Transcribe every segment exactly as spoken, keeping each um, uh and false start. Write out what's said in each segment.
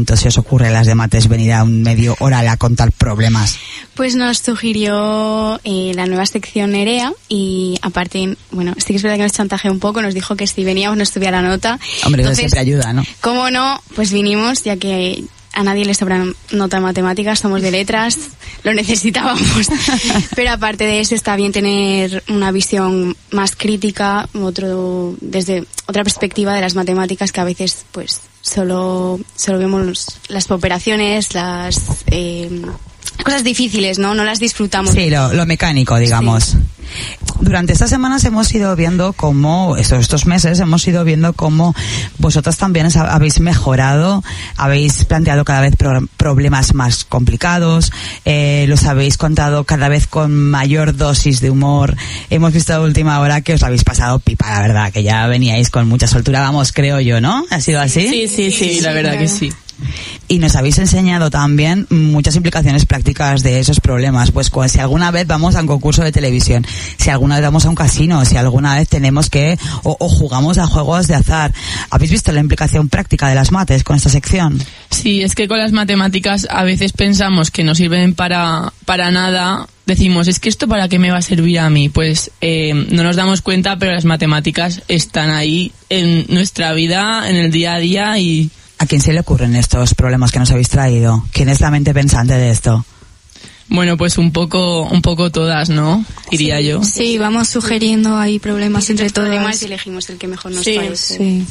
momento se os ocurre a las de mates venir a un medio oral a contar problemas? Pues nos sugirió eh, la nueva sección Nerea y aparte, bueno, sí que es verdad que nos chantajeó un poco, nos dijo que si veníamos nos subía la nota. Hombre, eso siempre ayuda, ¿no? ¿Cómo no? Pues vinimos, ya que a nadie le sobra nota en matemáticas, somos de letras, lo necesitábamos. Pero aparte de eso está bien tener una visión más crítica, otro desde otra perspectiva de las matemáticas, que a veces pues solo solo vemos los, las operaciones, las eh, cosas difíciles, ¿no? No las disfrutamos. Sí, lo, lo mecánico, digamos. Sí. Durante estas semanas hemos ido viendo cómo, estos, estos meses hemos ido viendo cómo vosotras también habéis mejorado, habéis planteado cada vez pro, problemas más complicados, eh, los habéis contado cada vez con mayor dosis de humor. Hemos visto a última hora que os habéis pasado pipa, la verdad, que ya veníais con mucha soltura, vamos, creo yo, ¿no? ¿Ha sido así? Sí, sí, sí, sí, la verdad que sí. Y nos habéis enseñado también muchas implicaciones prácticas de esos problemas. Pues si alguna vez vamos a un concurso de televisión, si alguna vez vamos a un casino, si alguna vez tenemos que, o, o jugamos a juegos de azar, ¿habéis visto la implicación práctica de las mates con esta sección? Sí, es que con las matemáticas a veces pensamos que no sirven para, para nada. Decimos, ¿es que esto para qué me va a servir a mí? Pues eh, no nos damos cuenta, pero las matemáticas están ahí en nuestra vida, en el día a día. Y ¿a quién se le ocurren estos problemas que nos habéis traído? ¿Quién es la mente pensante de esto? Bueno, pues un poco un poco todas, ¿no? Diría sí, yo. Sí, vamos sugiriendo ahí problemas entre todos. Problemas y elegimos el que mejor nos sí, parece. Sí.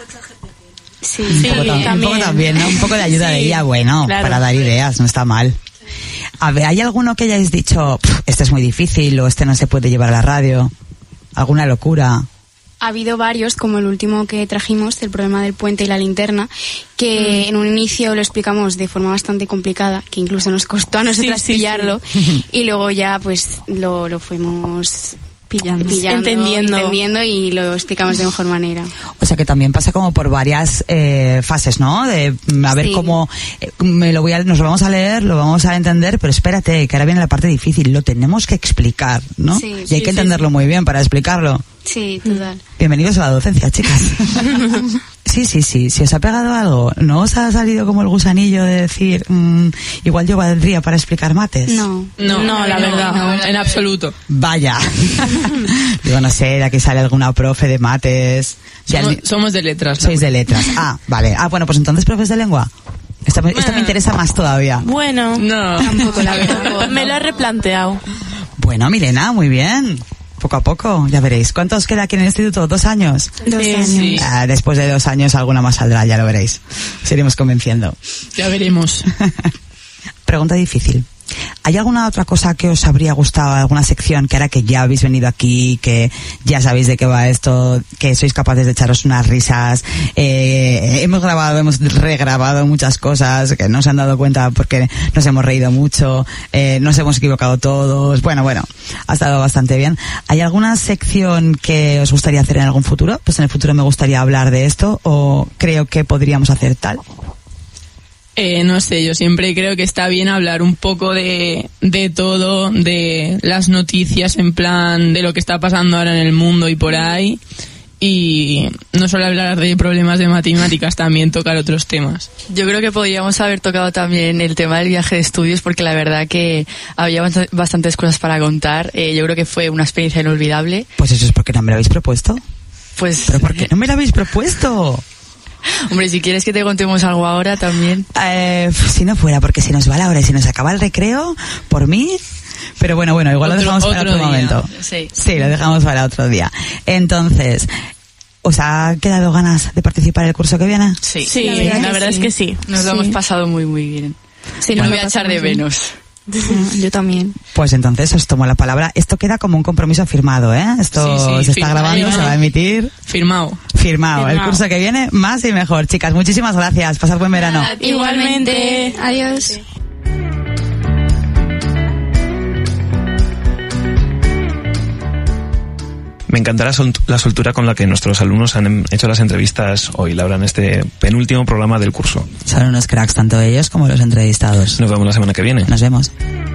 Sí, un, sí, poco también, también. un poco también, ¿no? Un poco de ayuda sí, de ella, bueno, claro, para dar ideas, no está mal. A ver, ¿hay alguno que hayáis dicho, este es muy difícil o este no se puede llevar a la radio? ¿Alguna locura? Ha habido varios, como el último que trajimos, el problema del puente y la linterna, que mm. en un inicio lo explicamos de forma bastante complicada, que incluso nos costó a nosotras sí, sí, pillarlo, sí. y luego ya pues lo, lo fuimos pillando, pillando entendiendo. entendiendo y lo explicamos de mejor manera. O sea que también pasa como por varias eh, fases, ¿no? De a ver sí. cómo eh, me lo voy a, nos lo vamos a leer, lo vamos a entender, pero espérate, que ahora viene la parte difícil, lo tenemos que explicar, ¿no? Sí, y hay sí, que entenderlo sí. muy bien para explicarlo. Sí, total. Bienvenidos a la docencia, chicas. Sí, sí, sí. Si os ha pegado algo, ¿no os ha salido como el gusanillo de decir, mmm, igual yo valdría para explicar mates? No, no, no la verdad, no, no, en absoluto. Vaya. Digo, no sé, de aquí sale alguna profe de mates. Somos, somos de letras. Sois de letras. Ah, vale. Ah, bueno, pues entonces profes de lengua. Esta, bueno. esta me interesa más todavía. Bueno, no. Tampoco la verdad. Me lo he replanteado. Bueno, Milena, muy bien. Poco a poco, ya veréis. ¿Cuántos queda aquí en el instituto? ¿Dos años? Dos sí, años. Sí. Ah, después de dos años alguna más saldrá, ya lo veréis. Os iremos convenciendo. Ya veremos. Pregunta difícil. ¿Hay alguna otra cosa que os habría gustado, alguna sección que ahora que ya habéis venido aquí, que ya sabéis de qué va esto, que sois capaces de echaros unas risas? Eh, hemos grabado, hemos regrabado muchas cosas que no se han dado cuenta porque nos hemos reído mucho, eh, nos hemos equivocado todos. Bueno, bueno, ha estado bastante bien. ¿Hay alguna sección que os gustaría hacer en algún futuro? Pues en el futuro me gustaría hablar de esto, o creo que podríamos hacer tal. Eh, no sé, yo siempre creo que está bien hablar un poco de, de todo, de las noticias en plan de lo que está pasando ahora en el mundo y por ahí, y no solo hablar de problemas de matemáticas, también tocar otros temas. Yo creo que podríamos haber tocado también el tema del viaje de estudios, porque la verdad que había bastantes cosas para contar. Eh, yo creo que fue una experiencia inolvidable. Pues eso es porque no me lo habéis propuesto. Pues, ¿pero por qué no me lo habéis propuesto? Hombre, si quieres que te contemos algo ahora también. Eh, si no fuera, porque si nos va la hora y si nos acaba el recreo, por mí. Pero bueno, bueno, igual otro, lo dejamos para otro día. momento. Sí. sí, lo dejamos para otro día. Entonces, ¿os ha quedado ganas de participar en el curso que viene? Sí, sí la verdad, la verdad es que sí. Nos sí. lo hemos pasado muy, muy bien. Sí, no me voy a echar de menos. Yo también. Pues entonces os tomo la palabra. Esto queda como un compromiso firmado, ¿eh? Esto sí, sí, se está grabando, vale, se va a emitir. Firmado. Firmado. El curso que viene, más y mejor. Chicas, muchísimas gracias. Pasad buen verano. Igualmente. Adiós. Sí. Me encanta la, sol- la soltura con la que nuestros alumnos han hecho las entrevistas hoy, Laura, en este penúltimo programa del curso. Son unos cracks, tanto ellos como los entrevistados. Nos vemos la semana que viene. Nos vemos.